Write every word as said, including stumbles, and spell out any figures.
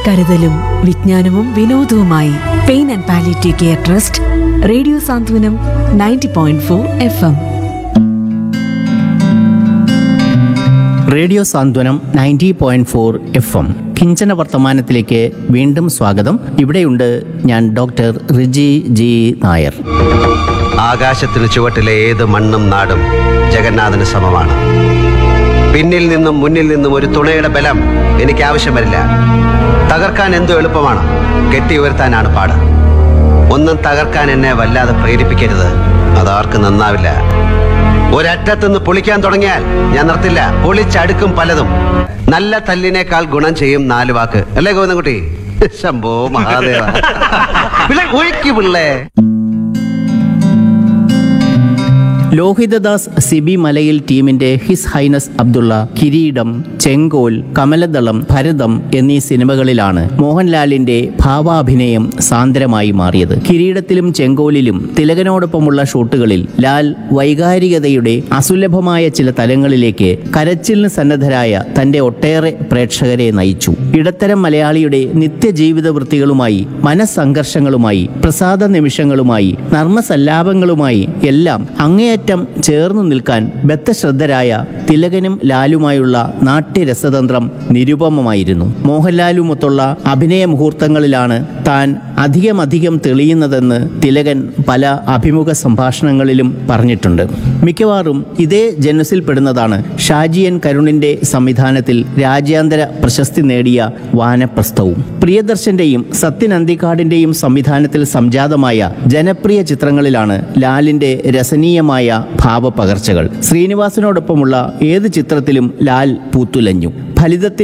കരുതലും വിജ്ഞാനവും വിനോദവുമായി pain and palliative care trust radio Santhwanam ninety point four F M. Radio Santhwanam ninety point four F M കിഞ്ചന വർത്തമാനത്തിലേക്ക് വീണ്ടും സ്വാഗതം. ഇവിടെയുണ്ട് ഞാൻ doctor Riji G Nair. ആകാശത്തിന് ചുവട്ടിലെ ഏത് മണ്ണും നാടും ജഗന്നാഥന് സമമാണ്. പിന്നിൽ നിന്നും മുന്നിൽ നിന്നും ഒരു തുണയുടെ ബലം എനിക്ക് ആവശ്യം വരില്ല. തകർക്കാൻ എന്തോ എളുപ്പമാണ്, കെട്ടി ഉയർത്താനാണ് പാട്. ഒന്നും തകർക്കാൻ എന്നെ വല്ലാതെ പ്രേരിപ്പിക്കരുത്, അതാർക്ക് നന്നാവില്ല. ഒരറ്റത്തുനിന്ന് പൊളിക്കാൻ തുടങ്ങിയാൽ ഞാൻ നിർത്തില്ല, പൊളിച്ചടുക്കും പലതും. നല്ല തല്ലിനേക്കാൾ ഗുണം ചെയ്യും നാല് വാക്ക്, അല്ലേ ഗോവിന്ദൻകുട്ടി? ശംഭോ മഹാദേവ. പിള്ളേ ഒഴുക്കി പിള്ളേ. ലോഹിതദാസ് സിബി മലയിൽ ടീമിന്റെ ഹിസ് ഹൈനസ് അബ്ദുള്ള, കിരീടം, ചെങ്കോൽ, കമലദളം, ഭരതം എന്നീ സിനിമകളിലാണ് മോഹൻലാലിന്റെ ഭാവാഭിനയം സാന്ദ്രമായി മാറിയത്. കിരീടത്തിലും ചെങ്കോലിലും തിലകനോടൊപ്പമുള്ള ഷൂട്ടുകളിൽ ലാൽ വൈകാരികതയുടെ അസുലഭമായ ചില തലങ്ങളിലേക്ക് കരച്ചിലിന് സന്നദ്ധരായ തന്റെ ഒട്ടേറെ പ്രേക്ഷകരെ നയിച്ചു. ഇടത്തരം മലയാളിയുടെ നിത്യജീവിത വൃത്തികളുമായി, മനസ്സംഘർഷങ്ങളുമായി, പ്രസാദ നിമിഷങ്ങളുമായി, നർമ്മസല്ലാപങ്ങളുമായി എല്ലാം അങ്ങേ റ്റം ചേർന്നു നിൽക്കാൻ ബദ്ധശ്രദ്ധരായ തിലകനും ലാലുമായുള്ള നാട്യരസതന്ത്രം നിരുപമമായിരുന്നു. മോഹൻലാലുമൊത്തുള്ള അഭിനയ മുഹൂർത്തങ്ങളിലാണ് താൻ അധികമധികം തെളിയുന്നതെന്ന് തിലകൻ പല അഭിമുഖ സംഭാഷണങ്ങളിലും പറഞ്ഞിട്ടുണ്ട്. മിക്കവാറും ഇതേ ജനുസിൽപ്പെടുന്നതാണ് ഷാജിയൻ കരുണിന്റെ സംവിധാനത്തിൽ രാജ്യാന്തര പ്രശസ്തി നേടിയ വാനപ്രസ്ഥവും. പ്രിയദർശന്റെയും സത്യൻ അന്തിക്കാടിന്റെയും സംവിധാനത്തിൽ സംജാതമായ ജനപ്രിയ ചിത്രങ്ങളിലാണ് ലാലിന്റെ രസനീയമായ ഭാവപകർച്ചകൾ. ശ്രീനിവാസനോടൊപ്പമുള്ള ഏത് ചിത്രത്തിലും ലാൽ പൂത്തുലഞ്ഞു. ഫലിതത്തിൽ